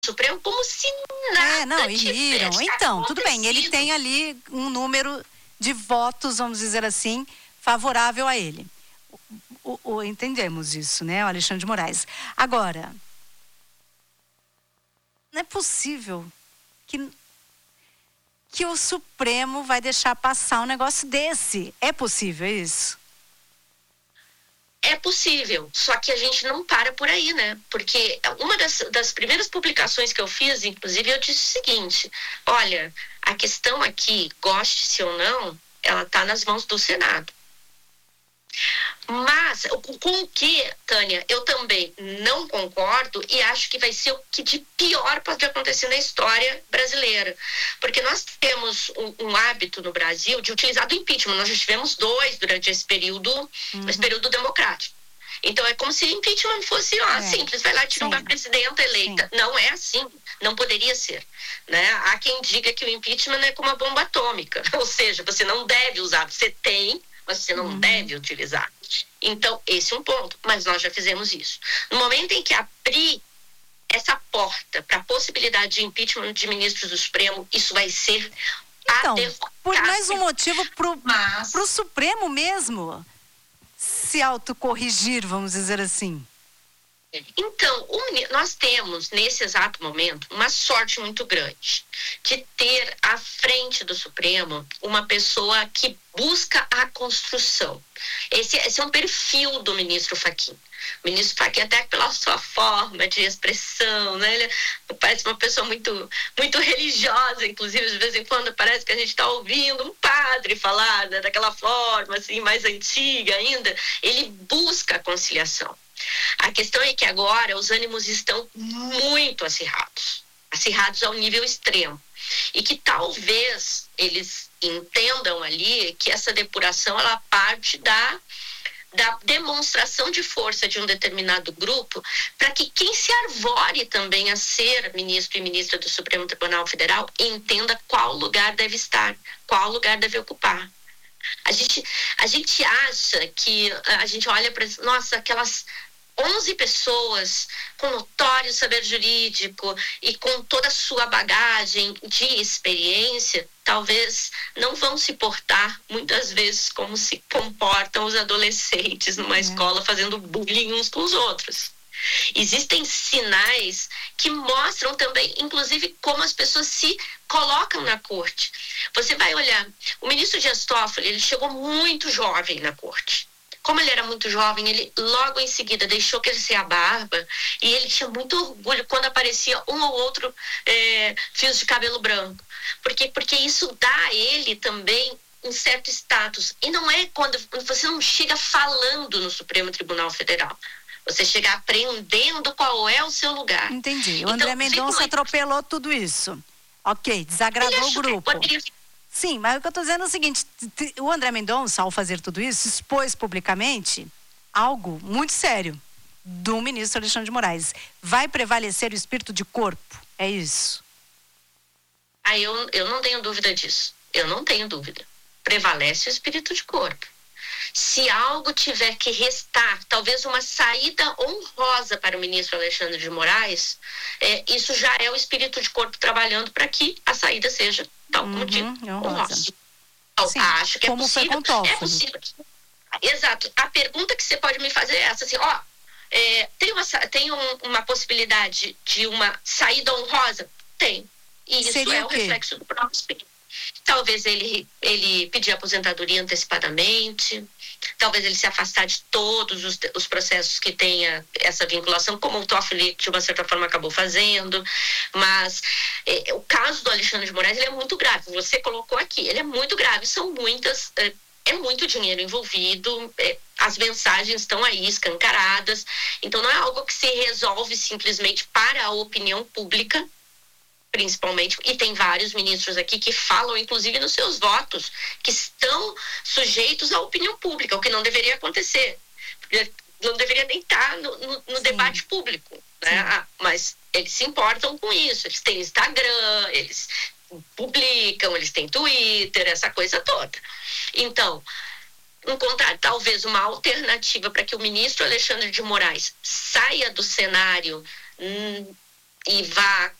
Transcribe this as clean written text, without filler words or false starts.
Supremo como se nada não, e riram. Então, tudo bem, ele acontecido. tem ali um número de votos, vamos dizer assim, favorável a ele. Entendemos isso, né, o Alexandre de Moraes. Agora, não é possível que o Supremo vai deixar passar um negócio desse. É possível isso? É possível, só que a gente não para por aí, né? Porque uma das primeiras publicações que eu fiz, inclusive, eu disse o seguinte: olha, a questão aqui, goste-se ou não, ela está nas mãos do Senado. Mas, com o que, Tânia, eu também não concordo e acho que vai ser o que de pior pode acontecer na história brasileira. Porque nós temos um hábito no Brasil de utilizar do impeachment. Nós já tivemos 2 durante esse período democrático. Então, é como se impeachment fosse simples, vai lá e tira uma presidenta eleita. Sim. Não é assim, não poderia ser. Né? Há quem diga que o impeachment é como uma bomba atômica, ou seja, você não deve usar, você tem, mas você não deve utilizar. Então, esse é um ponto, mas nós já fizemos isso. No momento em que abrir essa porta para a possibilidade de impeachment de ministros do Supremo, isso vai ser por mais um motivo pro Supremo mesmo se autocorrigir, vamos dizer assim. Então, nós temos, nesse exato momento, uma sorte muito grande de ter à frente do Supremo uma pessoa que busca a construção. Esse é um perfil do ministro Fachin. O ministro Fachin, até pela sua forma de expressão, né? Ele parece uma pessoa muito, muito religiosa, inclusive de vez em quando parece que a gente está ouvindo um padre falar, né, daquela forma assim, mais antiga ainda. Ele busca a conciliação. A questão é que agora os ânimos estão muito acirrados ao nível extremo, e que talvez eles entendam ali que essa depuração ela parte da demonstração de força de um determinado grupo, para que quem se arvore também a ser ministro e ministra do Supremo Tribunal Federal entenda qual lugar deve estar, qual lugar deve ocupar. A gente acha que a gente olha para, nossa, aquelas 11 pessoas com notório saber jurídico e com toda a sua bagagem de experiência, talvez não vão se portar muitas vezes como se comportam os adolescentes numa escola fazendo bullying uns com os outros. Existem sinais que mostram também, inclusive, como as pessoas se colocam na corte. Você vai olhar, o ministro Dias Toffoli, ele chegou muito jovem na corte. Como ele era muito jovem, ele logo em seguida deixou crescer a barba e ele tinha muito orgulho quando aparecia um ou outro fios de cabelo branco. Porque isso dá a ele também um certo status. E não é quando você não chega falando no Supremo Tribunal Federal. Você chega aprendendo qual é o seu lugar. Entendi. O André Mendonça atropelou tudo isso. Ok, desagradou o grupo. Sim, mas o que eu estou dizendo é o seguinte: o André Mendonça, ao fazer tudo isso, expôs publicamente algo muito sério do ministro Alexandre de Moraes. Vai prevalecer o espírito de corpo? É isso? Eu não tenho dúvida disso. Eu não tenho dúvida. Prevalece o espírito de corpo. Se algo tiver que restar, talvez uma saída honrosa para o ministro Alexandre de Moraes, isso já é o espírito de corpo trabalhando para que a saída seja, tal como digo, honrosa. Sim, acho que como é possível. Foi com Toffoli. É possível. Exato. A pergunta que você pode me fazer é essa, assim, tem uma possibilidade de uma saída honrosa? Tem. E isso seria é o reflexo do próprio espírito. Talvez ele pedir aposentadoria antecipadamente, talvez ele se afastar de todos os processos que tenha essa vinculação, como o Toffoli, de uma certa forma, acabou fazendo. Mas o caso do Alexandre de Moraes ele é muito grave. Você colocou aqui, ele é muito grave. São muitas... É muito dinheiro envolvido, as mensagens estão aí escancaradas. Então, não é algo que se resolve simplesmente para a opinião pública, principalmente, e tem vários ministros aqui que falam, inclusive nos seus votos, que estão sujeitos à opinião pública, o que não deveria acontecer, não deveria nem estar no debate público, né? Mas eles se importam com isso, eles têm Instagram, eles publicam, eles têm Twitter, essa coisa toda. Então, encontrar talvez uma alternativa para que o ministro Alexandre de Moraes saia do cenário e vá